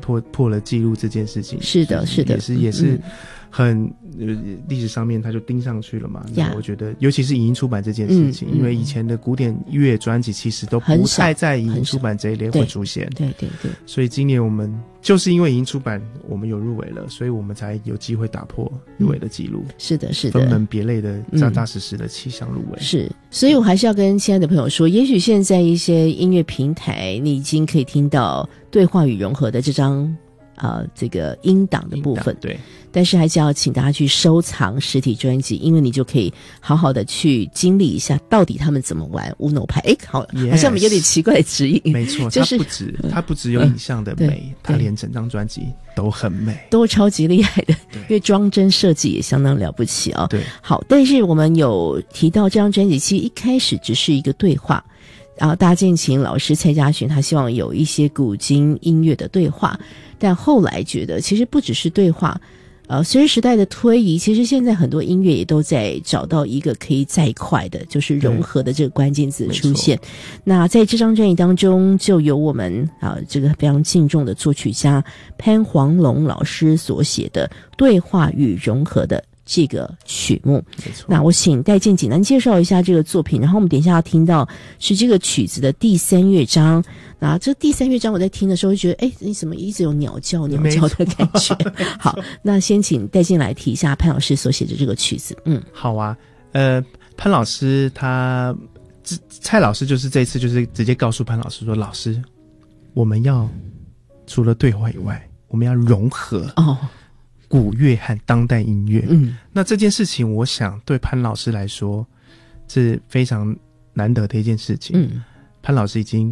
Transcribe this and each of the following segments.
破了纪录这件事情， 是的是的， 也是很历史上面他就盯上去了嘛。那我觉得尤其是影音出版这件事情，因为以前的古典乐专辑其实都不太在影音出版这一类会出现， 对对对， 所以今年我们就是因为影音出版我们有入围了，所以我们才有机会打破入围的记录， 是的是的， 分门别类的扎扎实实的7项入围， 是。所以我还是要跟亲爱的朋友说，也许现在一些音乐平台你已经可以听到对话与融合的这张这个音档的部分， 对，但是还是要请大家去收藏实体专辑，因为你就可以好好的去经历一下到底他们怎么玩 Uno 牌。好像有点奇怪的指引， 没错，就是它不只有影像的美，它连整张专辑都很美， 都超级厉害的，因为装帧设计也相当了不起啊。 对， 好，但是我们有提到这张专辑其实一开始只是一个对话，然后大建琴老师蔡嘉群他希望有一些古今音乐的对话，但后来觉得其实不只是对话，随着时代的推移，其实现在很多音乐也都在找到一个可以再快的，就是融合的这个关键字出现。那在这张专辑当中，就有我们这个非常敬重的作曲家潘黄龙老师所写的《对话与融合》的这个曲目。那我请戴建简单介绍一下这个作品，然后我们等一下要听到是这个曲子的第3乐章。那这第3乐章我在听的时候就觉得你怎么一直有鸟叫的感觉。好，那先请戴建来提一下潘老师所写的这个曲子。 好啊，潘老师蔡老师就是这一次就是直接告诉潘老师说，老师我们要除了对话以外，我们要融合古乐和当代音乐。那这件事情我想对潘老师来说是非常难得的一件事情。潘老师已经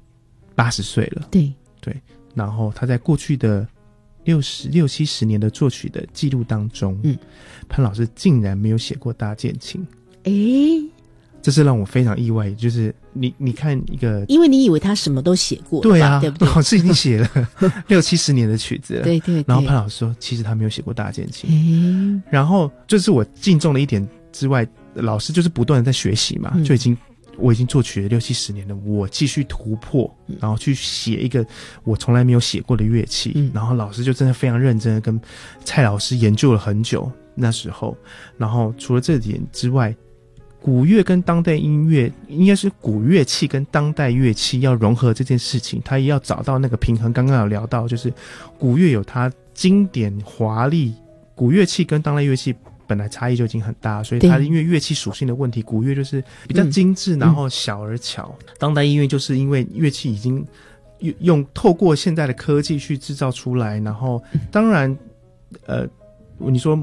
80岁了，对，然后他在过去的60-70年的作曲的记录当中，潘老师竟然没有写过大键琴。这是让我非常意外，就是你看一个，因为你以为他什么都写过， 对啊， 对不对？ 老师已经写了60-70年的曲子了， 对对。 然后潘老师说，其实他没有写过大键琴。然后就是我敬重的一点之外，老师就是不断的在学习嘛，我已经作曲了60-70年了，我继续突破，然后去写一个我从来没有写过的乐器。然后老师就真的非常认真的跟蔡老师研究了很久那时候。然后除了这点之外，古乐跟当代音乐，应该是古乐器跟当代乐器要融合这件事情，他也要找到那个平衡。刚刚有聊到，就是古乐有它经典华丽，古乐器跟当代乐器本来差异就已经很大，所以它因为乐器属性的问题，古乐就是比较精致，然后小而巧。当代音乐就是因为乐器已经透过现在的科技去制造出来，然后当然你说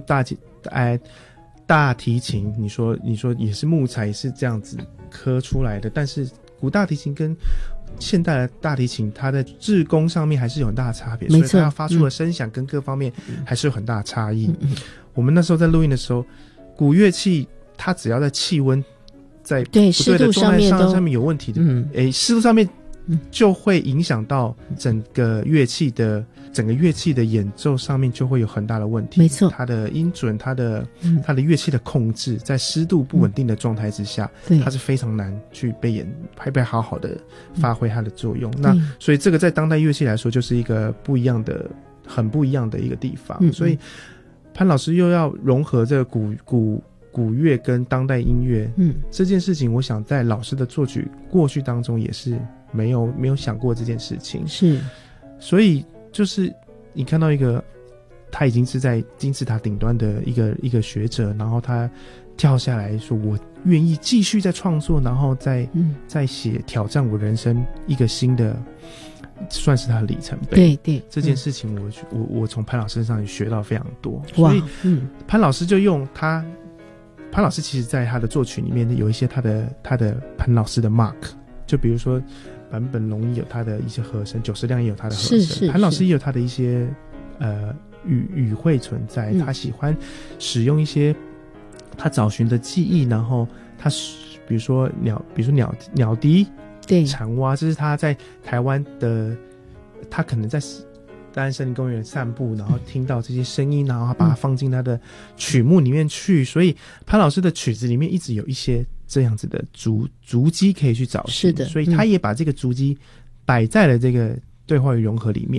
大提琴，你说也是木材，也是这样子刻出来的，但是古大提琴跟现代的大提琴，它的制工上面还是有很大的差别，所以它要发出的声响跟各方面还是有很大的差异。我们那时候在录音的时候，古乐器它只要在气温在不对的状态上面有问题的，湿度上面就会影响到整个乐器的演奏上面就会有很大的问题。没错，它的音准，它的乐器的控制，在湿度不稳定的状态之下，它是非常难去被好好的发挥它的作用。那所以这个在当代乐器来说，就是一个很不一样的一个地方。所以潘老师又要融合这个古乐跟当代音乐，这件事情，我想在老师的作曲过去当中也是没有想过这件事情。是，所以就是你看到一个他已经是在金字塔顶端的一个学者，然后他跳下来说，我愿意继续在创作，然后再写挑战我人生一个新的，算是他的里程碑。对，这件事情我从潘老师身上也学到非常多。所以潘老师就用潘老师其实在他的作曲里面有一些他的潘老师的 mark， 就比如说坂本龙一有他的一些和声，久石亮也有他的和声，潘老师也有他的一些语汇存在。他喜欢使用一些他找寻的记忆，然后他比如说鸟笛、蝉蛙，这是他在台湾的，他可能在大安森林公园散步，然后听到这些声音，然后他把它放进他的曲目里面去。所以潘老师的曲子里面一直有一些这样子的足迹可以去找寻。是的，所以他也把这个足迹摆在了这个对话与融合里面。